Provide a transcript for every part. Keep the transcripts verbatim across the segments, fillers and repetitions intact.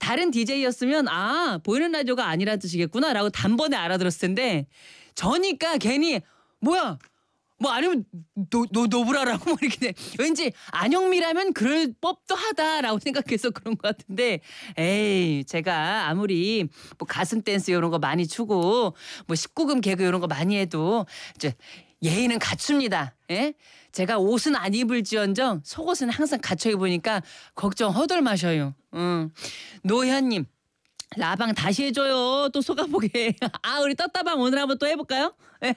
다른 디제이였으면 아 보이는 라디오가 아니란 뜻이겠구나라고 단번에 알아들었을 텐데 저니까 괜히 뭐야 뭐 아니면 노, 노, 노브라라고 뭐 이렇게 돼. 왠지 안영미라면 그럴 법도 하다라고 생각해서 그런 것 같은데 에이 제가 아무리 뭐 가슴 댄스 이런 거 많이 추고 뭐 십구 금 개그 이런 거 많이 해도 이제 예의는 갖춥니다. 예? 제가 옷은 안 입을지언정 속옷은 항상 갖춰 입으니까 걱정 허덜 마셔요. 응. 노현님 라방 다시 해줘요. 또 속아보게. 아 우리 떴다방 오늘 한번 또 해볼까요?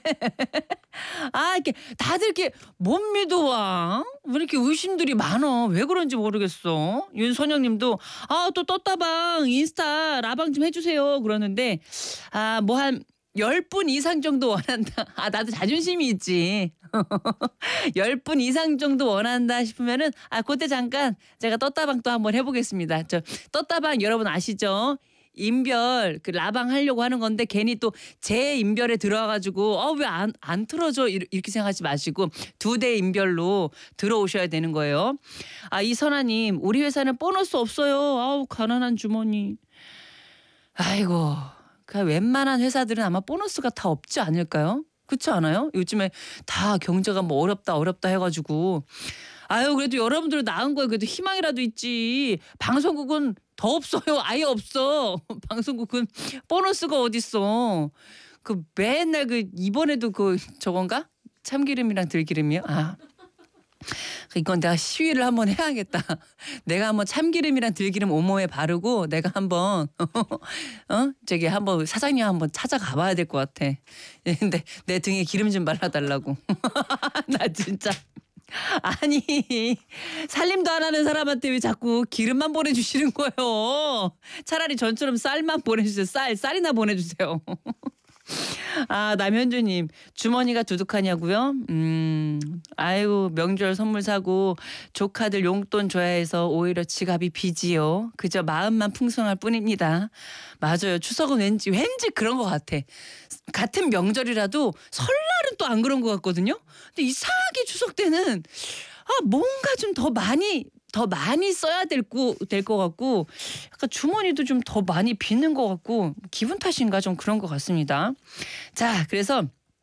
아 이렇게 다들 이렇게 못 믿어와. 왜 이렇게 의심들이 많어. 왜 그런지 모르겠어. 윤선영님도 아 또 떴다방 인스타 라방 좀 해주세요. 그러는데 아 뭐 한 열 분 이상 정도 원한다. 아 나도 자존심이 있지. 열 분 이상 정도 원한다 싶으면은 아 그때 잠깐 제가 떴다방 또 한번 해보겠습니다. 저 떴다방 여러분 아시죠? 인별 그 라방 하려고 하는 건데 괜히 또 제 인별에 들어와가지고 어 왜 안 안 틀어져 이렇게 생각하지 마시고 두 대 인별로 들어오셔야 되는 거예요. 아 이선아님 우리 회사는 보너스 없어요. 아우 가난한 주머니. 아이고 그 웬만한 회사들은 아마 보너스가 다 없지 않을까요? 그렇지 않아요? 요즘에 다 경제가 뭐 어렵다 어렵다 해가지고 아유 그래도 여러분들은 나은 거에 그래도 희망이라도 있지. 방송국은 더 없어요. 아예 없어. 방송국은 보너스가 어딨어. 그 맨날 그 이번에도 그 저건가? 참기름이랑 들기름이요? 아. 이건 내가 시위를 한번 해야겠다. 내가 한번 참기름이랑 들기름 온몸에 바르고 내가 한번 어 저기 한번 사장님 한번 찾아가 봐야 될 것 같아. 근데 내 등에 기름 좀 발라달라고. 나 진짜 아니 살림도 안 하는 사람한테 왜 자꾸 기름만 보내주시는 거예요. 차라리 전처럼 쌀만 보내주세요. 쌀 쌀이나 보내주세요. 아 남현주님 주머니가 두둑하냐고요? 음 아이고 명절 선물 사고 조카들 용돈 줘야 해서 오히려 지갑이 비지요. 그저 마음만 풍성할 뿐입니다. 맞아요. 추석은 왠지 왠지 그런 것 같아. 같은 명절이라도 설날은 또 안 그런 것 같거든요. 근데 이상하게 추석 때는 아 뭔가 좀 더 많이 더 많이 써야 될 거 될 것 같고 약간 주머니도 좀 더 많이 비는 것 같고 기분 탓인가 좀 그런 것 같습니다. 자 그래서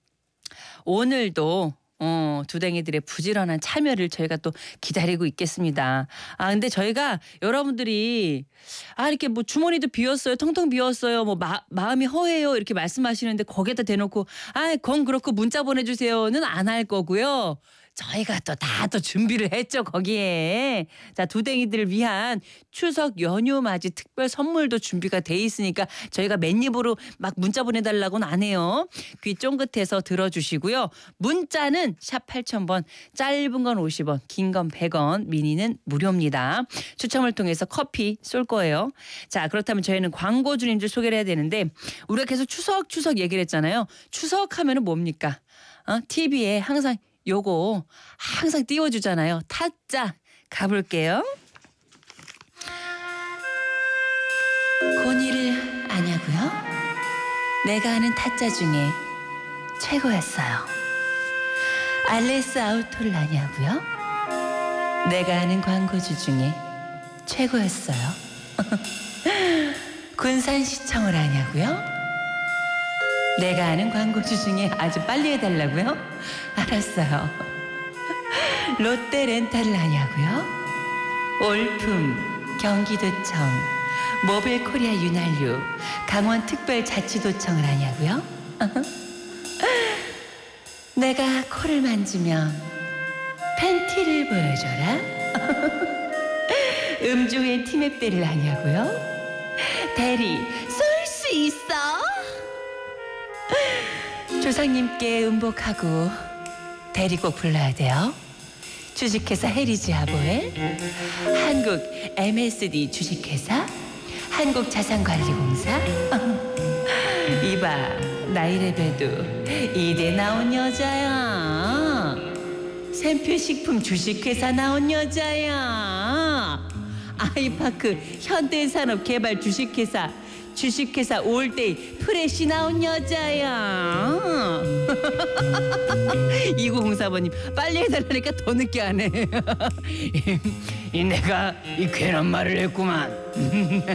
오늘도 어, 두댕이들의 부지런한 참여를 저희가 또 기다리고 있겠습니다. 아 근데 저희가 여러분들이 아 이렇게 뭐 주머니도 비었어요, 텅텅 비었어요, 뭐 마, 마음이 허해요 이렇게 말씀하시는데 거기에다 대놓고 아 그건 그렇고 문자 보내주세요는 안 할 거고요. 저희가 또 다 또 준비를 했죠 거기에. 자 두댕이들을 위한 추석 연휴 맞이 특별 선물도 준비가 돼 있으니까 저희가 맨입으로 막 문자 보내달라고는 안 해요. 귀 쫑긋해서 들어주시고요. 문자는 샵 팔천 번 짧은 건 오십 원 긴 건 백 원 미니는 무료입니다. 추첨을 통해서 커피 쏠 거예요. 자 그렇다면 저희는 광고주님들 소개를 해야 되는데 우리가 계속 추석 추석 얘기를 했잖아요. 추석 하면은 뭡니까? 어? 티비에 항상 요거 항상 띄워주잖아요. 타짜 가볼게요. 고니를 아냐고요? 내가 아는 타짜 중에 최고였어요. 알레스 아우토를 아냐고요? 내가 아는 광고주 중에 최고였어요. 군산시청을 아냐고요? 내가 아는 광고주 중에 아주 빨리 해달라고요? 알았어요. 롯데 렌탈을 아냐고요? 올품, 경기도청, 모빌코리아 윤활유, 강원특별자치도청을 아냐고요? 내가 코를 만지면 팬티를 보여줘라? 음주의 티맵대를 아냐고요? 대리 쏠 수 있어? 조상님께 음복하고 대리 꼭 불러야 돼요. 주식회사 헤리지아보에 한국 엠에스디 주식회사 한국자산관리공사 이봐 나 이래봬도 이대 나온 여자야. 샘표식품 주식회사 나온 여자야. 아이파크 현대산업개발 주식회사 주식회사 올데이 프레시 나온 여자야. 이구공사 번님 빨리 해달라니까 더 늦게 하네. 이 내가 이 괜한 말을 했구만.